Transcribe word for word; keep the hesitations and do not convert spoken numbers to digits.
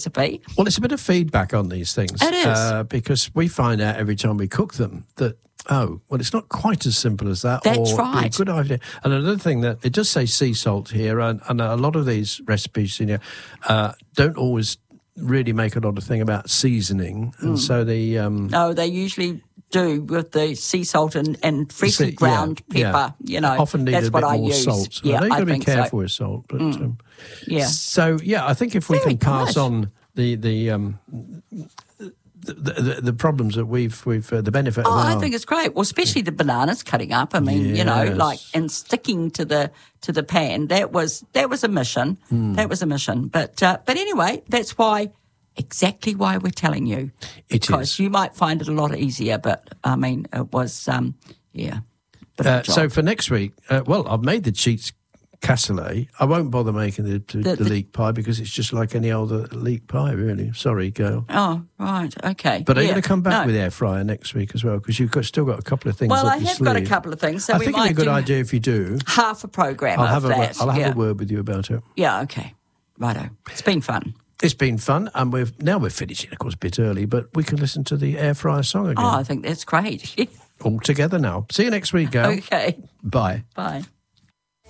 recipe. Well, it's a bit of feedback on these things. It is. Uh, because we find out every time we cook them that, oh, well, it's not quite as simple as that. That's or, right. Yeah, good idea. And another thing that, it does say sea salt here, and, and a lot of these recipes in here uh, don't always really make a lot of thing about seasoning. And mm. so the... Um, oh, they usually do with the sea salt and, and freshly sea, ground yeah, pepper. Yeah. You know, often need that's a what bit I more use. salt. So yeah, I know you've got to be careful so. with salt. But, mm. um, yeah. So, yeah, I think if we Very can pass good. on the... the um, The, the, the problems that we've, we've uh, the benefit Oh, of our... I think it's great. Well, especially the bananas cutting up. I mean, yes. you know, like and sticking to the to the pan. That was that was a mission. Mm. That was a mission. But uh, but anyway, that's why exactly why we're telling you. It because is. you might find it a lot easier, but I mean, it was um, yeah. bit of a Uh, job. so for next week, uh, well, I've made the cheats cassoulet. I won't bother making the, the, The- the, the- leek pie because it's just like any other leek pie, really. Sorry, girl. Oh, right, okay. But are you Yeah. going to come back No. with air fryer next week as well? Because you've got, still got a couple of things Well, up I your have got a sleeve. couple of things, so I we think might it'd be a good do idea if you do. half a program I'll of have, a, that. I'll have yeah. a word with you about it. Yeah, okay. Righto. It's been fun. It's been fun, and we've now we're finishing, of course, a bit early, but we can listen to the air fryer song again. Oh, I think that's great. All together now. See you next week, girl. Okay. Bye. Bye.